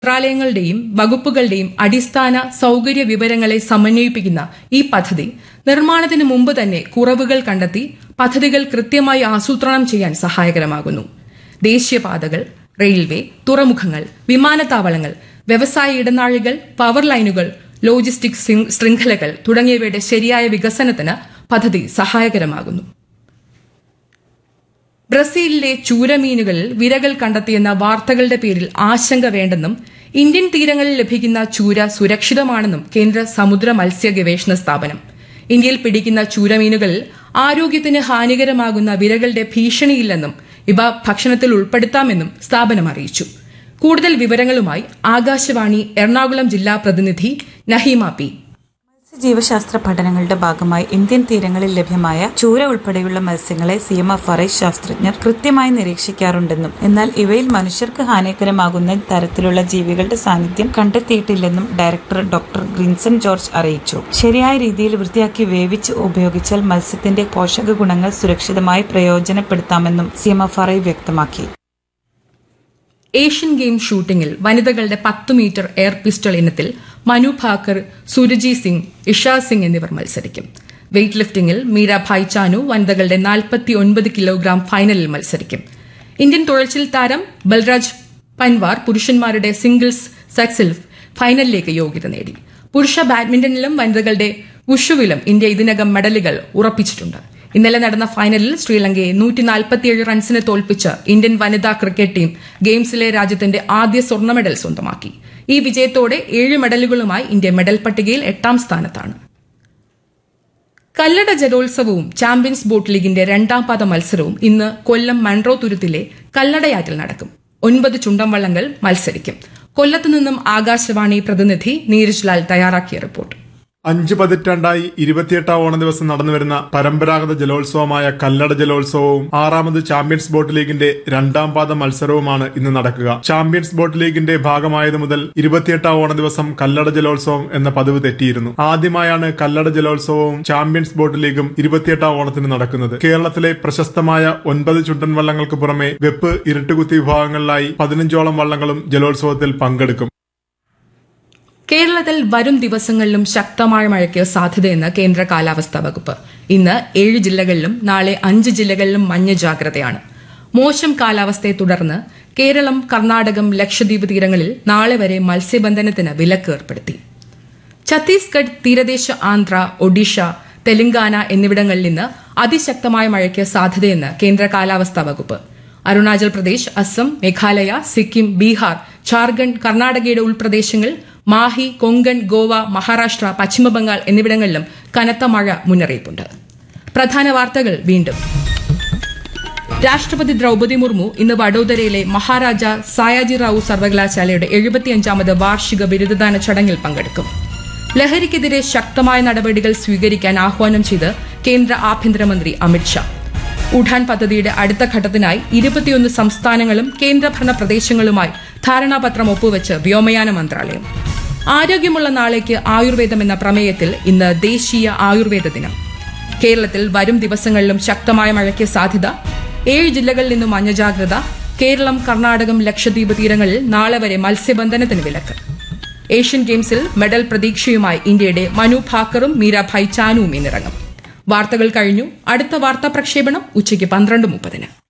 മന്ത്രാലയങ്ങളുടെയും വകുപ്പുകളുടെയും അടിസ്ഥാന സൌകര്യ വിവരങ്ങളെ സമന്വയിപ്പിക്കുന്ന ഈ പദ്ധതി നിർമ്മാണത്തിന് മുമ്പ് തന്നെ കുറവുകൾ കണ്ടെത്തി പദ്ധതികൾ കൃത്യമായി ആസൂത്രണം ചെയ്യാൻ സഹായകരമാകുന്നു. ദേശീയപാതകൾ, റെയിൽവേ, തുറമുഖങ്ങൾ, വിമാനത്താവളങ്ങൾ, വ്യവസായ ഇടനാഴികൾ, പവർ ലൈനുകൾ, ലോജിസ്റ്റിക് ശൃംഖലകൾ തുടങ്ങിയവയുടെ ശരിയായ വികസനത്തിന് പദ്ധതി സഹായകരമാകുന്നു. ബ്രസീലിലെ ചൂരമീനുകളിൽ വിരകൾ കണ്ടെത്തിയെന്ന വാർത്തകളുടെ പേരിൽ ആശങ്ക വേണ്ടെന്നും ഇന്ത്യൻ തീരങ്ങളിൽ ലഭിക്കുന്ന ചൂര സുരക്ഷിതമാണെന്നും കേന്ദ്ര സമുദ്ര മത്സ്യ ഗവേഷണ സ്ഥാപനം. ഇന്ത്യയിൽ പിടിക്കുന്ന ചൂരമീനുകളിൽ ആരോഗ്യത്തിന് ഹാനികരമാകുന്ന വിരകളുടെ ഭീഷണിയില്ലെന്നും ഇവ ഭക്ഷണത്തിൽ ഉൾപ്പെടുത്താമെന്നും സ്ഥാപനം അറിയിച്ചു. കൂടുതൽ വിവരങ്ങളുമായി ആകാശവാണി എറണാകുളം ജില്ലാ പ്രതിനിധി നഹീമ പി. ജീവശാസ്ത്ര പഠനങ്ങളുടെ ഭാഗമായി ഇന്ത്യൻ തീരങ്ങളിൽ ലഭ്യമായ ചൂര ഉൾപ്പെടെയുള്ള മത്സ്യങ്ങളെ CMFRI ശാസ്ത്രജ്ഞർ കൃത്യമായി നിരീക്ഷിക്കാറുണ്ടെന്നും എന്നാൽ ഇവയിൽ മനുഷ്യർക്ക് ഹാനികരമാകുന്ന തരത്തിലുള്ള ജീവികളുടെ സാന്നിധ്യം കണ്ടെത്തിയിട്ടില്ലെന്നും ഡയറക്ടർ ഡോക്ടർ ഗ്രിൻസൺ ജോർജ് അറിയിച്ചു. ശരിയായ രീതിയിൽ വൃത്തിയാക്കി വേവിച്ച് ഉപയോഗിച്ചാൽ മത്സ്യത്തിന്റെ പോഷക ഗുണങ്ങൾ സുരക്ഷിതമായി പ്രയോജനപ്പെടുത്താമെന്നും CMFRI വ്യക്തമാക്കി. ഏഷ്യൻ ഗെയിം ഷൂട്ടിംഗിൽ വനിതകളുടെ 10 മീറ്റർ എയർ പിസ്റ്റൾ ഇനത്തിൽ മനു ഭാക്കർ, സുരുജി സിംഗ്, ഇഷ സിംഗ് എന്നിവർ മത്സരിക്കും. വെയ്റ്റ് ലിഫ്റ്റിംഗിൽ മീരാഭായ് ചാനു വനിതകളുടെ 49 കിലോഗ്രാം ഫൈനലിൽ മത്സരിക്കും. ഇന്ത്യൻ തുഴച്ചിൽ താരം ബൽരാജ് പൻവാർ പുരുഷന്മാരുടെ സിംഗിൾസ് സെക്സിൽ ഫൈനലിലേക്ക് യോഗ്യത നേടി. പുരുഷ ബാഡ്മിന്റണിലും വനിതകളുടെ വുഷുവിലും ഇന്ത്യ ഇതിനകം മെഡലുകൾ ഉറപ്പിച്ചിട്ടുണ്ട്. ഇന്നലെ നടന്ന ഫൈനലിൽ ശ്രീലങ്കയെ 147 റൺസിന് തോൽപ്പിച്ച് ഇന്ത്യൻ വനിതാ ക്രിക്കറ്റ് ടീം ഗെയിംസിലെ രാജ്യത്തിന്റെ ആദ്യ സ്വർണ്ണ മെഡൽ സ്വന്തമാക്കി. ഈ വിജയത്തോടെ 7 മെഡലുകളുമായി ഇന്ത്യ മെഡൽ പട്ടികയിൽ 8ാം സ്ഥാനത്താണ്. കല്ലട ജലോത്സവവും ചാമ്പ്യൻസ് ബോട്ട് ലീഗിന്റെ 2ാം പാദ മത്സരവും ഇന്ന് കൊല്ലം മൺട്രോ തുരുത്തിലെ കല്ലടയാറ്റിൽ നടക്കും. 9 ചുണ്ടൻ വള്ളങ്ങൾ മത്സരിക്കും. കൊല്ലത്ത് നിന്നും ആകാശവാണി പ്രതിനിധി നീരജ് ലാൽ തയ്യാറാക്കിയ റിപ്പോർട്ട്. 5 പതിറ്റാണ്ടായി 28ാം ഓണ ദിവസം നടന്നുവരുന്ന പരമ്പരാഗത ജലോത്സവമായ കല്ലട ജലോത്സവവും 6ാമത് ചാമ്പ്യൻസ് ബോട്ട് ലീഗിന്റെ 2ാം പാദ മത്സരവുമാണ് ഇന്ന് നടക്കുക. ചാമ്പ്യൻസ് ബോട്ട് ലീഗിന്റെ ഭാഗമായത് മുതൽ 28ാം ഓണ ദിവസം കല്ലട ജലോത്സവം എന്ന പതിവ് തെറ്റിയിരുന്നു. ആദ്യമായാണ് കല്ലട ജലോത്സവവും ചാമ്പ്യൻസ് ബോട്ട് ലീഗും 28ാം ഓണത്തിന് നടക്കുന്നത്. കേരളത്തിലെ പ്രശസ്തമായ 9 ചുണ്ടൻ വള്ളങ്ങൾക്ക് പുറമെ വെപ്പ്, ഇരുട്ടുകുത്തി വിഭാഗങ്ങളിലായി 15ഓളം വള്ളങ്ങളും ജലോത്സവത്തിൽ പങ്കെടുക്കും. കേരളത്തിൽ വരും ദിവസങ്ങളിലും ശക്തമായ മഴയ്ക്ക് സാധ്യതയെന്ന് കേന്ദ്ര കാലാവസ്ഥാ വകുപ്പ്. ഇന്ന് 7 ജില്ലകളിലും നാളെ 5 ജില്ലകളിലും മഞ്ഞ ജാഗ്രതയാണ്. മോശം കാലാവസ്ഥയെ തുടർന്ന് കേരളം, കർണാടകം, ലക്ഷദ്വീപ് തീരങ്ങളിൽ നാളെ വരെ മത്സ്യബന്ധനത്തിന് വിലക്ക് ഏർപ്പെടുത്തി. ഛത്തീസ്ഗഡ്, തീരദേശ ആന്ധ്ര, ഒഡീഷ, തെലങ്കാന എന്നിവിടങ്ങളിൽ ഇന്ന് അതിശക്തമായ മഴയ്ക്ക് സാധ്യതയെന്ന് കേന്ദ്ര കാലാവസ്ഥാ വകുപ്പ്. അരുണാചൽ പ്രദേശ്, അസം, മേഘാലയ, സിക്കിം, ബീഹാർ, ഝാർഖണ്ഡ്, കർണാടകയുടെ ഉൾപ്രദേശങ്ങൾ, മാഹി, കൊങ്കൺ, ഗോവ, മഹാരാഷ്ട്ര, പശ്ചിമബംഗാൾ എന്നിവിടങ്ങളിലും കനത്ത മഴ മുന്നറിയിപ്പുണ്ട്. പ്രധാന വാർത്തകൾ വീണ്ടും. രാഷ്ട്രപതി ദ്രൌപദി മുർമു ഇന്ന് വഡോദരയിലെ മഹാരാജ സായാജി റാവു സർവകലാശാലയുടെ 75ാമത് വാർഷിക ബിരുദദാന ചടങ്ങിൽ പങ്കെടുക്കും. ലഹരിക്കെതിരെ ശക്തമായ നടപടികൾ സ്വീകരിക്കാൻ ആഹ്വാനം ചെയ്ത് കേന്ദ്ര ആഭ്യന്തരമന്ത്രി അമിത്ഷാ. ഉഡാൻ പദ്ധതിയുടെ അടുത്ത ഘട്ടത്തിനായി 21 സംസ്ഥാനങ്ങളും കേന്ദ്രഭരണ പ്രദേശങ്ങളുമായി ധാരണാപത്രം ഒപ്പുവെച്ച് വ്യോമയാന മന്ത്രാലയം. ആരോഗ്യമുള്ള നാളേക്ക് ആയുർവേദം എന്ന പ്രമേയത്തിൽ ഇന്ന് ദേശീയ ആയുർവേദ ദിനം. കേരളത്തിൽ വരും ദിവസങ്ങളിലും ശക്തമായ മഴയ്ക്ക് സാധ്യത. 7 ജില്ലകളിൽ നിന്നും മഞ്ഞ ജാഗ്രത. കേരളം, കർണാടകം, ലക്ഷദ്വീപ് തീരങ്ങളിൽ നാളെ വരെ മത്സ്യബന്ധനത്തിന് വിലക്ക്. ഏഷ്യൻ ഗെയിംസിൽ മെഡൽ പ്രതീക്ഷയുമായി ഇന്ത്യയുടെ മനു ഭാക്കറും മീരാഭായ് ചാനുവും ഇന്നിറങ്ങും. വാർത്തകൾ കഴിഞ്ഞു. അടുത്ത വാർത്താ പ്രക്ഷേപണം ഉച്ചയ്ക്ക് 12:30.